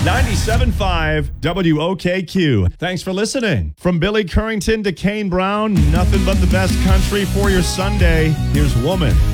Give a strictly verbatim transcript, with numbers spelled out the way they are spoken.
ninety-seven point five W O K Q. Thanks for listening. From Billy Currington to Kane Brown, nothing but the best country for your Sunday. Here's Woman.